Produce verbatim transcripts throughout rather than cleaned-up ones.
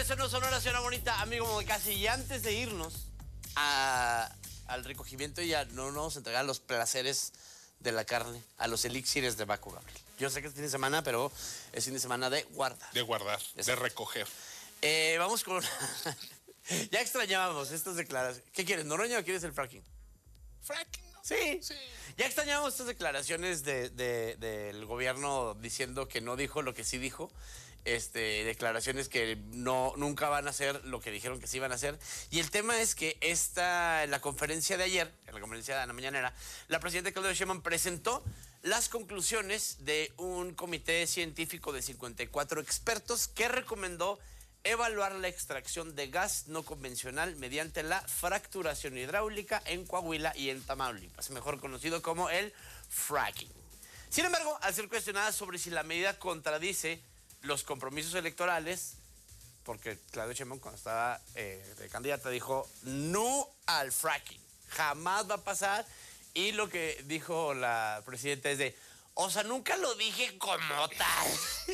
eso no Sonora, señora bonita, amigo Modecasi. Y antes de irnos a, al recogimiento, ya no nos vamos a entregar los placeres de la carne, a los elixires de Baco, Gabriel. Yo sé que es fin de semana, pero es fin de semana de guardar. De guardar, Exacto. de recoger. Eh, vamos con... ya extrañábamos estas declaraciones. ¿Qué quieres, Noroña o quieres el fracking? ¿Fracking? ¿No? Sí. sí. Ya extrañábamos estas declaraciones de, de, del gobierno diciendo que no dijo lo que sí dijo. Este, declaraciones que no, nunca van a hacer lo que dijeron que sí iban a hacer. Y el tema es que esta, en la conferencia de ayer, en la conferencia de la mañanera, la presidenta Claudia Sheinbaum presentó las conclusiones de un comité científico de cincuenta y cuatro expertos que recomendó evaluar la extracción de gas no convencional mediante la fracturación hidráulica en Coahuila y en Tamaulipas, mejor conocido como el fracking. Sin embargo, al ser cuestionada sobre si la medida contradice los compromisos electorales, porque Claudia Sheinbaum cuando estaba eh, de candidata dijo no al fracking, jamás va a pasar, y lo que dijo la presidenta es de, o sea, nunca lo dije como tal.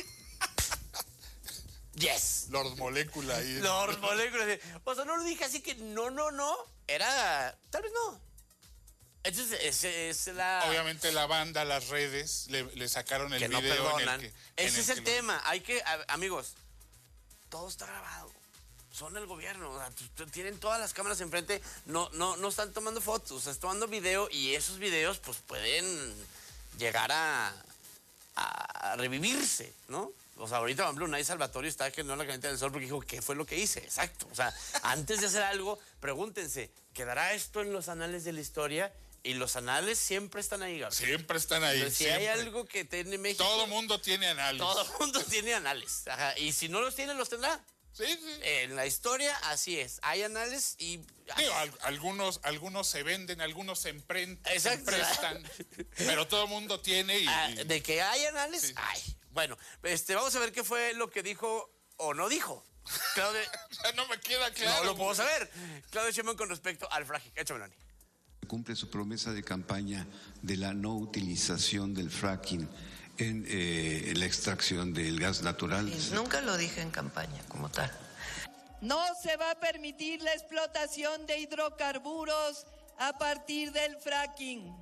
Yes. Lord Molécula ahí. Lord Molécula. O sea, no lo dije así que no, no, no. Era, tal vez no. Entonces, ese es la... Obviamente la banda, las redes, le, le sacaron el que video no perdonan. en el que... Ese el es el que tema. Lo... Hay que, a, amigos, todo está grabado. Son el gobierno. O sea, tienen todas las cámaras enfrente. No, no, no están tomando fotos, están tomando video, y esos videos pues pueden llegar a, a revivirse, ¿no? O sea, ahorita, por ejemplo, Nay Salvatorio está que no la calienta del sol porque dijo, ¿qué fue lo que hice? Exacto. O sea, antes de hacer algo, pregúntense, ¿quedará esto en los anales de la historia? Y los anales siempre están ahí, Gabriel. Siempre están ahí. Entonces, si hay algo que tiene México... Todo mundo tiene anales. Todo mundo tiene anales. Ajá. Y si no los tiene, los tendrá. Sí, sí. En la historia, así es. Hay anales y... Digo, al, algunos, algunos se venden, algunos se, empren, se Exacto. prestan, pero todo mundo tiene y... Ah, de que hay anales, sí. hay. Bueno, este, vamos a ver qué fue lo que dijo o no dijo. Claudia... no me queda claro. No lo puedo saber. Claudia Sheinbaum con respecto al fracking. Échamelo, Ani. Cumple su promesa de campaña de la no utilización del fracking en eh, la extracción del gas natural. Sí, nunca lo dije en campaña como tal. No se va a permitir la explotación de hidrocarburos a partir del fracking.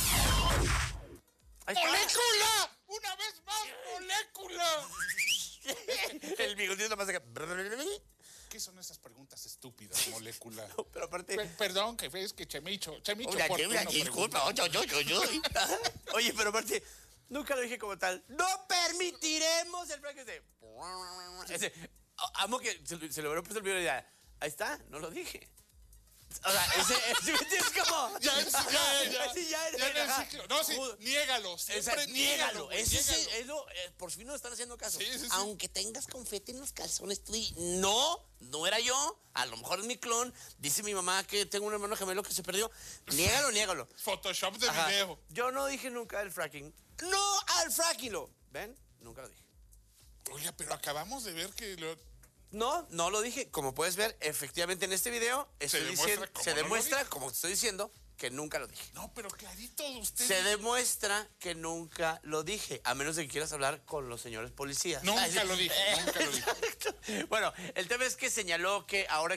¡Molécula! ¡Una vez más, molécula! El bigotito nomás acá. ¿Qué son esas preguntas estúpidas, molécula? No, pero aparte... Per perdón, que ves que Chemicho... Chemicho, Oye, ¿por qué no disculpa, oye, oye, oye, oye. Oye, pero aparte, nunca lo dije como tal. ¡No permitiremos el fracking! Ese, ese, amo que se, se le hubiera puesto el video y ya, ahí está, no lo dije. O sea, ese, ese es como... Ya, ya, ya, ya, sí, ya, ya en el ciclo. No, sí, niégalo, siempre Esa, niégalo. niégalo. Ese niégalo. Es, es lo, eh, por fin nos están haciendo caso. Sí, sí, sí. Aunque tengas confeti en los calzones, tú di, no, no era yo, a lo mejor es mi clon, dice mi mamá que tengo un hermano gemelo que se perdió. Niégalo, niégalo. Photoshop de Ajá. video. Yo no dije nunca el fracking. ¡No al fracking! Lo, ¿ven? Nunca lo dije. Oye, pero acabamos de ver que... Lo... No, no lo dije. Como puedes ver, efectivamente en este video se demuestra, diciendo, como, se no demuestra como te estoy diciendo, que nunca lo dije. No, pero clarito usted... Se demuestra que nunca lo dije, a menos de que quieras hablar con los señores policías. Nunca lo dije, nunca lo dije. Bueno, el tema es que señaló que ahora